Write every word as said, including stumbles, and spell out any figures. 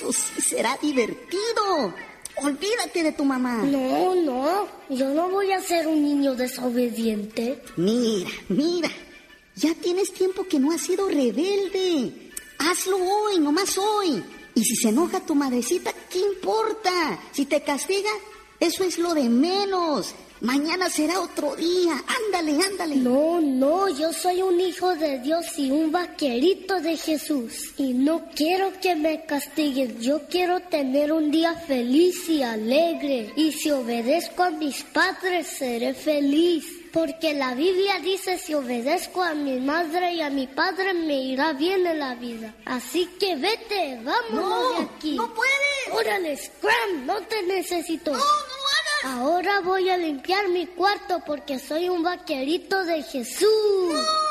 Eso sí será divertido. Olvídate de tu mamá. No, no, yo no voy a ser un niño desobediente. Mira, mira, ya tienes tiempo que no has sido rebelde. Hazlo hoy, nomás hoy. Y si se enoja tu madrecita, ¿qué importa? Si te castiga, eso es lo de menos. Mañana será otro día. Ándale, ándale. No, no, yo soy un hijo de Dios y un vaquerito de Jesús. Y no quiero que me castiguen. Yo quiero tener un día feliz y alegre. Y si obedezco a mis padres, seré feliz. Porque la Biblia dice, si obedezco a mi madre y a mi padre, me irá bien en la vida. Así que vete, vámonos no, de aquí. No puedes. Órale, Scram, no te necesito. No, no hagas. Ahora voy a limpiar mi cuarto porque soy un vaquerito de Jesús. No.